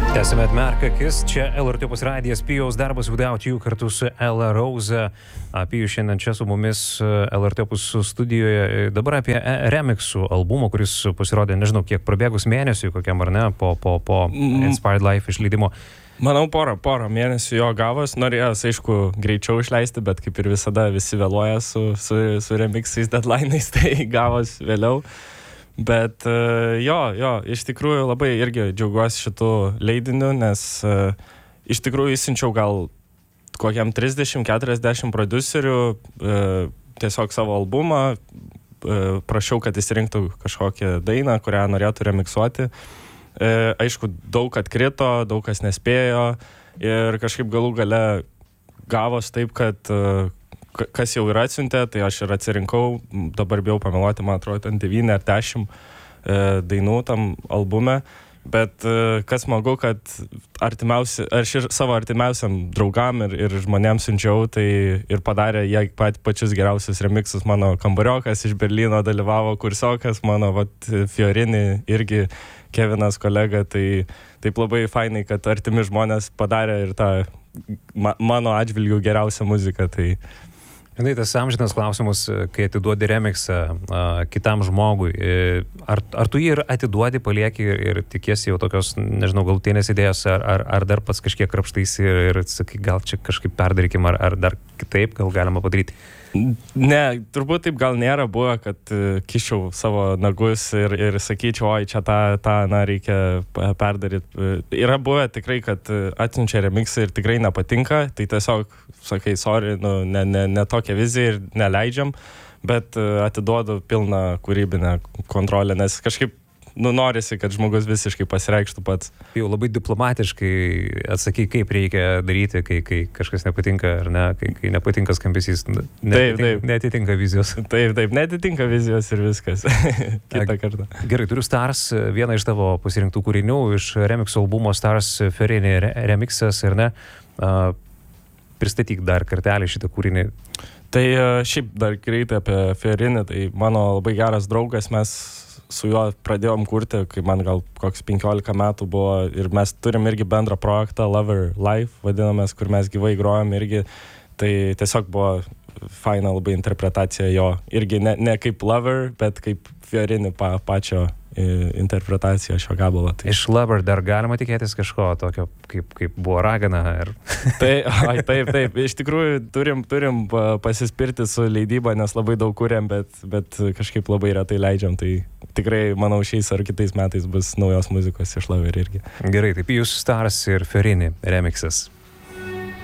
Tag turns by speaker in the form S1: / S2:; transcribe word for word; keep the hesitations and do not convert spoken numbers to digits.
S1: Tęsime atmerk akis, čia L R T Opus radijas, Pijaus darbas Without You kartu su Ella Rose. Pijus šiandien čia su mumis L R T Opus studijoje. Dabar apie remixų albumą, kuris pasirodė, nežinau, kiek prabėgus mėnesių, kokiam ar ne, po, po, po Inspired Life išleidimo.
S2: Manau, porą, porą mėnesių jo gavos. Norėjęs, aišku, greičiau išleisti, bet kaip ir visada visi vėluoja su, su, su remixais, deadline'ais, tai gavos vėliau. Bet jo, jo, iš tikrųjų labai irgi džiaugiuosi šitų leidinių, nes uh, iš tikrųjų įsiunčiau gal kokiam trisdešimt keturiasdešimt prodiuserių uh, tiesiog savo albumą, uh, prašiau, kad jis rinktų kažkokią dainą, kurią norėtų remiksuoti. Uh, aišku, daug atkrito, daug kas nespėjo ir kažkaip galų gale gavos taip, kad uh, kas jau yra atsiuntė, tai aš ir atsirinkau, dabar bijau pameluoti, man atrodo, ten devyni ar dešimt e, dainų tam albume, bet e, kas smagu, kad artimiausi, aš ir savo artimiausiam draugam ir, ir žmonėms siunčiau, tai ir padarė jie pat, pačius geriausius remixus. Mano kambariokas iš Berlyno dalyvavo, kursiokas, mano vat, Fiorini irgi, Kevinas kolega, tai taip labai fainai, kad artimi žmonės padarė ir tą ma, mano atžvilgių geriausią muziką, tai
S1: Žinai, tas amžinas klausimas, kai atiduodi remixą a, kitam žmogui, ar, ar tu jį ir atiduodi, palieki ir, ir tikiesi jau tokios, nežinau, galutinės idėjos, ar, ar, ar dar pats kažkiek krapštaisi ir, ir sakai, gal čia kažkaip perdarykim, ar, ar dar kitaip gal galima padaryti?
S2: Ne, turbūt taip gal nėra buvę, kad kiščiau savo nagus ir, ir sakyčiau, oi, čia tą, tą na, reikia perdaryti. Yra buvę tikrai, kad atsiunčia remixą ir tikrai nepatinka, tai tiesiog sakai, sorry, nu, ne, ne, ne tokia vizija ir neleidžiam, bet atiduodu pilną kūrybinę kontrolę, nes kažkaip nu, norisi, kad žmogus visiškai pasireikštų pats.
S1: Jau labai diplomatiškai atsakai, kaip reikia daryti, kai, kai kažkas nepatinka, ar ne, kai, kai nepatinka skambesys, netitinka,
S2: taip, taip.
S1: netitinka vizijos.
S2: Taip, taip, netitinka vizijos ir viskas. Kitą kartą.
S1: Gerai, turiu Stars, vieną iš tavo pasirinktų kūrinių, iš remixo albumo Stars Ferini remixas, ar ne? Uh, pristatyk dar kartelį šitą kūrinį.
S2: Tai šiaip dar greitai apie Ferini, tai mano labai geras draugas, mes su juo pradėjom kurti, kai man gal koks penkiolika metų buvo ir mes turim irgi bendrą projektą Lover Life, vadinamės, kur mes gyvai grojam irgi, tai tiesiog buvo faina labai interpretacija jo, irgi ne, ne kaip Lover, bet kaip Fiorini pa, pačio interpretacija šio gabalo. Tai.
S1: Iš Lover dar galima tikėtis kažko tokio, kaip, kaip buvo Ragana? Ir...
S2: tai, ai, taip, taip. Iš tikrųjų turim, turim pasispirti su leidyba, nes labai daug kuriam, bet, bet kažkaip labai retai leidžiam. Tai tikrai, manau, šiais ar kitais metais bus naujos muzikos iš Lover irgi.
S1: Gerai, tai Pijus Stars ir Ferini remixas.